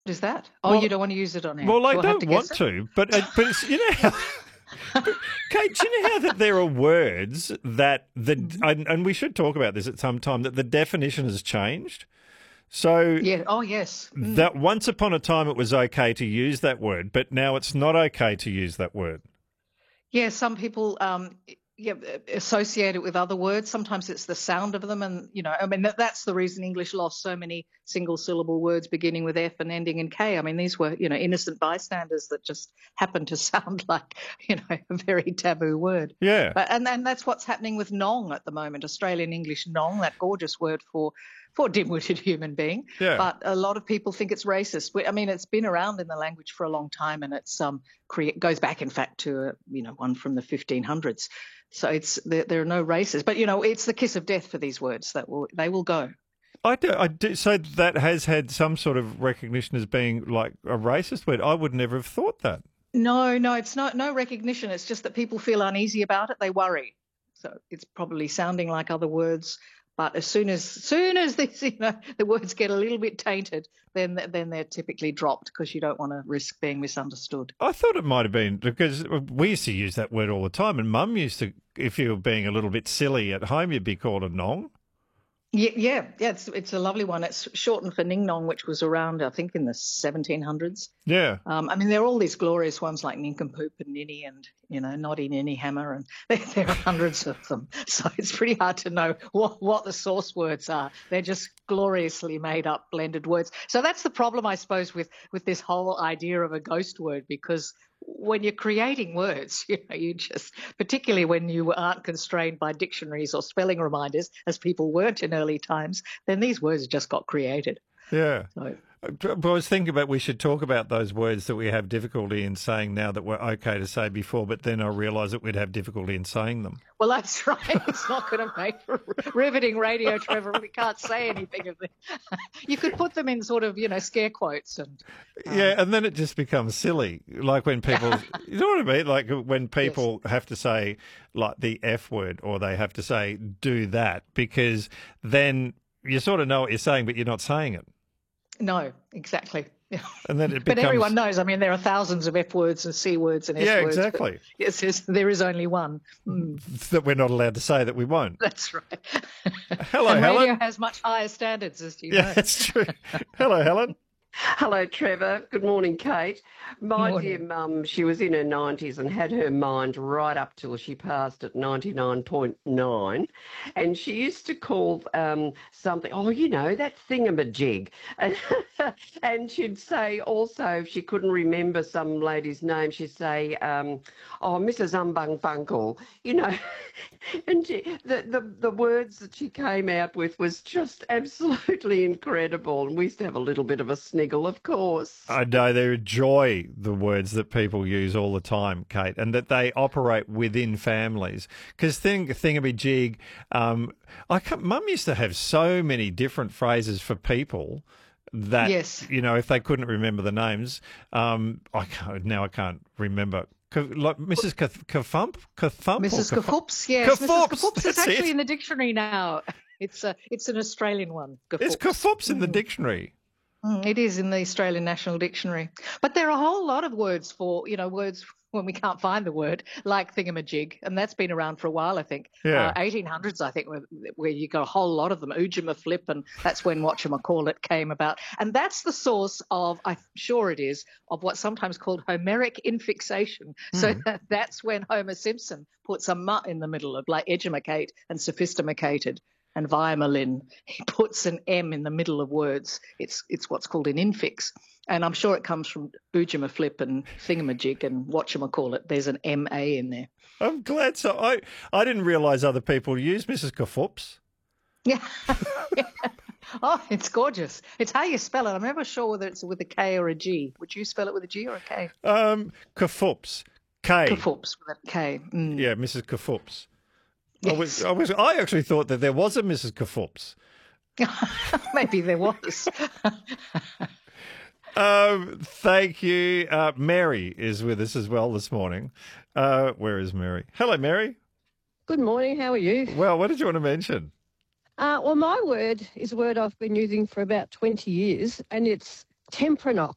What is that? Oh, you Well, don't want to use it on air. well, I Do I have don't to guess want it? to, but it's but, Kate, do you know how that there are words that Mhm. and we should talk about this at some time, that the definition has changed. So Yeah. Oh, yes. that once upon a time it was okay to use that word, but now it's not okay to use that word. Yeah, some people yeah, associate it with other words. Sometimes it's the sound of them, and I mean that's the reason English lost so many single syllable words beginning with F and ending in K. I mean these were innocent bystanders that just happened to sound like a very taboo word. Yeah, But and that's what's happening with nong at the moment. Australian English nong, that gorgeous word for dim-witted human being. yeah. But a lot of people think it's racist. I mean, it's been around in the language for a long time, and it's goes back, in fact, to one from the 1500s. So there are no races, but it's the kiss of death for these words that they will go. I do. So that has had some sort of recognition as being like a racist word. I would never have thought that. No, no, it's not no recognition. It's just that people feel uneasy about it. They worry. So it's probably sounding like other words. But as soon as this, the words get a little bit tainted, then they're typically dropped because you don't want to risk being misunderstood. I thought it might have been because we used to use that word all the time, and Mum used to, if you were being a little bit silly at home, you'd be called a nong. Yeah, yeah, yeah. It's a lovely one. It's shortened for Ning Nong, which was around, I think, in the 1700s. Yeah. I mean, there are all these glorious ones like Nincompoop and Ninny and, Noddy Ninny Hammer, and there are hundreds of them. So it's pretty hard to know what the source words are. They're just gloriously made up blended words. So that's the problem, I suppose, with this whole idea of a ghost word, because when you're creating words, you just, particularly when you aren't constrained by dictionaries or spelling reminders, as people weren't in early times, then these words just got created. Yeah. So. But I was thinking about we should talk about those words that we have difficulty in saying now that were okay to say before, but then I realised that we'd have difficulty in saying them. Well, that's right. It's not going to make for riveting radio, Trevor. We can't say anything of it. You could put them in sort of, scare quotes and. Yeah, and then it just becomes silly. Like when people, you know what I mean? Like when Yes. people have to say like the F word, or they have to say do that, because then you sort of know what you're saying, but you're not saying it. No, exactly. Yeah. And then it But everyone becomes, knows. I mean, there are thousands of F words and C words and S yeah, words, but exactly. yes, there is only one. That we're not allowed to say that we won't. That's right. Hello, And radio Helen. has much higher standards, as you Yeah, know. that's true. Hello, Helen. Hello, Trevor. Good morning, Kate. My dear Morning. mum, she was in her 90s and had her mind right up till she passed at 99.9. And she used to call something, oh, that thingamajig. And, and she'd say also, if she couldn't remember some lady's name, she'd say, oh, Mrs. Umbung Funkle, you know. And the words that she came out with was just absolutely incredible. And we used to have a little bit of a sniggle, of course. I know they enjoy the words that people use all the time, Kate, and that they operate within families. Because thingamajig, Mum used to have so many different phrases for people that, Yes. if they couldn't remember the names, I can't remember. Like Mrs. Kafump or Mrs. Kafoops, yes. Mrs. Kafoops, Kafoops is that's actually it. in the dictionary now. It's an Australian one, It's Kafoops. Kafoops in the dictionary. It is in the Australian National Dictionary. But there are a whole lot of words for, words when we can't find the word, like thingamajig, and that's been around for a while, I think. Yeah. 1800s, I think, where you got a whole lot of them. Ujima and that's when whatchamacallit came about. And that's the source of, I'm sure it is, of what's sometimes called Homeric infixation. So that's when Homer Simpson puts a mu in the middle of like edumacate and sophisticated and viamalin. He puts an M in the middle of words. It's what's called an infix. And I'm sure it comes from Boojamaflip and Thingamajig and whatchamacallit. There's an M-A in there. I'm glad. So I didn't realise other people use Mrs. Kafoops. Yeah. Yeah. Oh, it's gorgeous. It's how you spell it. I'm never sure whether it's with a K or a G. Would you spell it with a G or a K? Kafoops. K. Kafoops with a K. Yeah, Mrs. Kafoops. Yes. I actually thought that there was a Mrs. Kafoops. Maybe there was. Thank you. Mary is with us as well this morning. Where is Mary? Hello, Mary. Good morning. How are you? Well, what did you want to mention? Well, my word is a word I've been using for about 20 years, and it's temperanoch.